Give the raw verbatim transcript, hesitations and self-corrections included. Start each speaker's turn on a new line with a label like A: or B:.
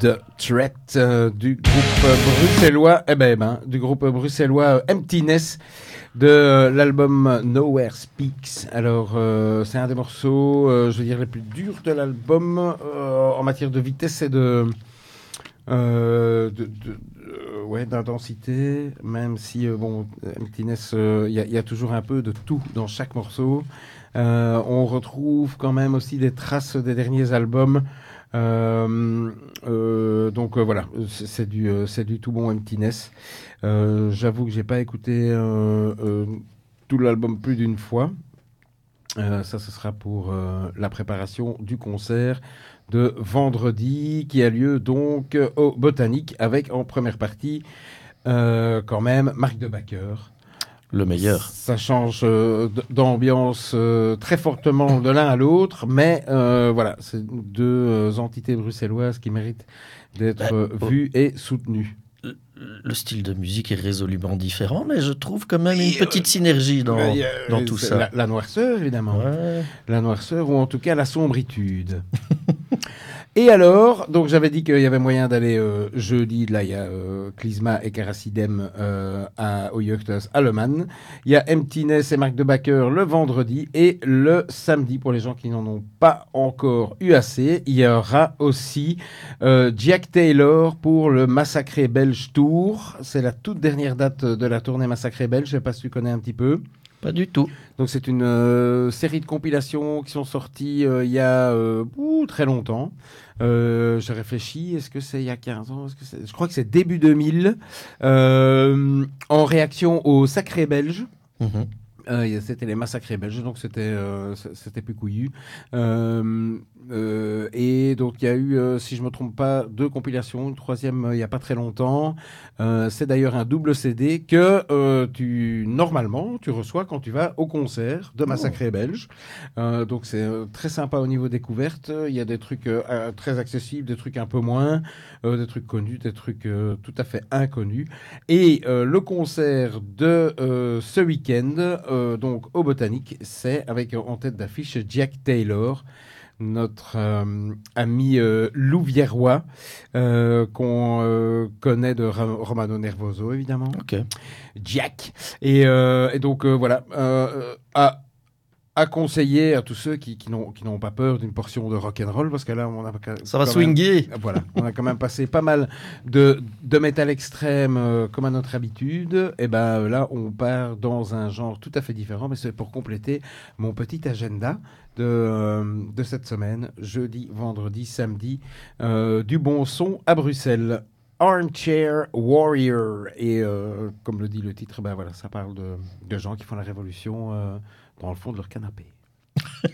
A: The Threat euh, du groupe bruxellois, eh ben, eh ben, du groupe bruxellois euh, Emptiness de euh, l'album Nowhere Speaks. Alors, euh, c'est un des morceaux, euh, je veux dire, les plus durs de l'album euh, en matière de vitesse et de, euh, de, de, de ouais, d'intensité, même si, euh, bon, Emptiness, il euh, y, y a toujours un peu de tout dans chaque morceau. Euh, on retrouve quand même aussi des traces des derniers albums. Euh, euh, donc euh, voilà, c'est, c'est du euh, c'est du tout bon Emptiness. Euh, j'avoue que j'ai pas écouté euh, euh, tout l'album plus d'une fois. Euh, ça, ce sera pour euh, la préparation du concert de vendredi qui a lieu donc au Botanique avec en première partie euh, quand même Marc Debacker.
B: Le meilleur.
A: Ça change euh, d'ambiance euh, très fortement de l'un à l'autre, mais euh, voilà, c'est deux euh, entités bruxelloises qui méritent d'être euh,
B: Bah,
A: vues et soutenues.
B: Le, le style de musique est résolument différent, mais je trouve quand même
A: Et
B: une petite
A: euh,
B: synergie dans,
A: euh,
B: dans tout ça.
A: La, la noirceur, évidemment.
B: Ouais.
A: La noirceur, ou en tout cas la sombritude. Et alors, donc j'avais dit qu'il y avait moyen d'aller euh, jeudi, là il y a euh, Klizma et Karasidem euh, à, au Juchters à Le Mans. Il y a Emptiness et Marc Debacker le vendredi et le samedi, pour les gens qui n'en ont pas encore eu assez, il y aura aussi euh, Jack Taylor pour le Massacré Belge Tour. C'est la toute dernière date de la tournée Massacré Belge, je ne sais pas si tu connais un petit peu.
B: Pas du tout.
A: Donc c'est une euh, série de compilations qui sont sorties euh, il y a euh, ouh, très longtemps. Euh, je réfléchis, est-ce que c'est il y a quinze ans, est-ce que c'est... Je crois que c'est début deux mille, euh, en réaction au Sacré Belge.
B: Mmh.
A: Euh, c'était les Massacrés belges, donc c'était euh, c'était plus couillu. Euh, euh, et donc il y a eu, euh, si je me trompe pas, deux compilations, une troisième euh, il y a pas très longtemps. Euh, c'est d'ailleurs un double C D que euh, tu normalement tu reçois quand tu vas au concert de Massacrés oh. belges. Euh, donc c'est euh, très sympa au niveau découverte. Il y a des trucs euh, très accessibles, des trucs un peu moins, euh, des trucs connus, des trucs euh, tout à fait inconnus. Et euh, le concert de euh, ce week-end. Euh, donc au Botanique, c'est avec en tête d'affiche Jack Taylor, notre euh, ami euh, Louviérois, euh, qu'on euh, connaît de Ra- Romano Nervoso, évidemment.
B: Ok.
A: Jack. Et, euh, et donc euh, voilà, euh, à, à conseiller à tous ceux qui, qui, n'ont, qui n'ont pas peur d'une portion de rock'n'roll, parce que là, on a
B: ça va swinguer.
A: Même, voilà, on a quand même passé pas mal de, de métal extrême euh, comme à notre habitude. Et ben là, on part dans un genre tout à fait différent, mais c'est pour compléter mon petit agenda de, euh, de cette semaine, jeudi, vendredi, samedi, euh, du bon son à Bruxelles. Armchair Warrior. Et euh, comme le dit le titre, ben voilà, ça parle de, de gens qui font la révolution euh, dans le fond de leur canapé.